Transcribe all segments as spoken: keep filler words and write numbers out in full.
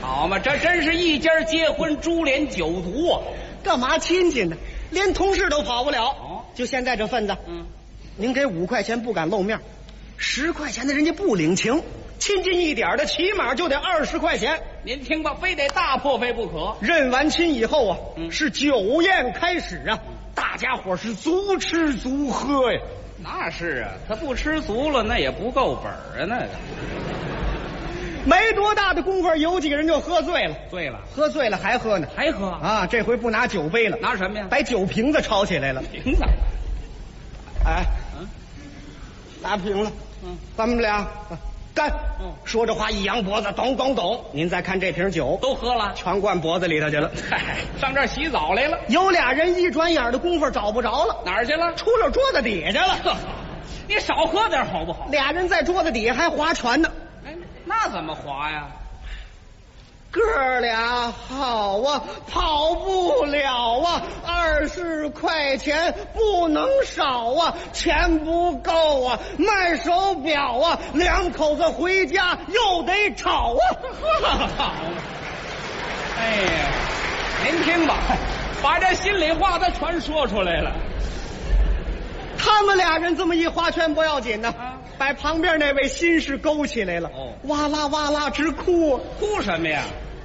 好嘛，这真是一家结婚株连九族啊！ 干嘛亲戚呢？连同事都跑不了。 哦， 就现在这份子， 嗯， 您给五块钱不敢露面，十块钱的人家不领情，亲近一点的起码就得二十块钱。 您听吧，非得大破费不可。 认完亲以后啊， 嗯是酒宴开始啊，大家伙是足吃足喝呀。 那是啊，他不吃足了，那也不够本儿啊，那个。 没多大的功夫，有几个人就喝醉了。 醉了， 喝醉了还喝呢？ 还喝啊！这回不拿酒杯了， 拿什么呀？ 把酒瓶子抄起来了。 瓶子。 哎， 嗯， 拿瓶子。 嗯， 咱们俩干。 嗯， 说着话一扬脖子，咚咚咚。您再看这瓶酒， 都喝了， 全灌脖子里头去了。 嗨，上这儿洗澡来了。 有俩人一转眼的功夫找不着了， 哪儿去了？ 出了桌子底下了。 你少喝点好不好？ 俩人在桌子底下还划船呢。 哎，那怎么划呀？ 哥俩好啊，跑不了啊，二十块钱不能少啊，钱不够啊，卖手表啊，两口子回家又得吵啊。 好，哎呀，您听吧，把这心里话他全说出来了。 他们俩人这么一划拳不要紧呢， 啊， 把旁边那位心事勾起来了， 哦， 哇啦哇啦直哭啊。 哭什么呀？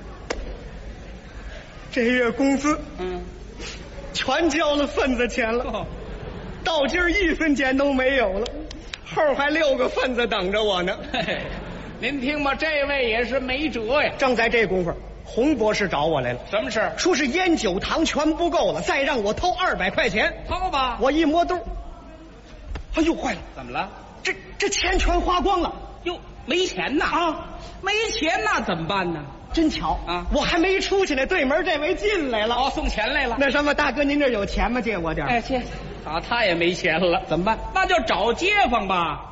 这月工资， 嗯， 全交了份子钱了， 哦， 到今儿一分钱都没有了，后还六个份子等着我呢。 嘿嘿，您听吧，这位也是没辙呀。 正在这功夫，洪博士找我来了， 什么事？ 说是烟酒糖全不够了，再让我掏二百块钱。 掏吧。 我一摸兜，哎呦，坏了， 怎么了？ 这这钱全花光了。 哟，没钱呐！ 啊， 没钱那怎么办呢？ 真巧啊！ 我还没出去呢，对门这位进来了。 哦，送钱来了。 那什么，大哥，您这有钱吗？借我点。 哎，借。啊，他也没钱了， 怎么办？ 那就找街坊吧。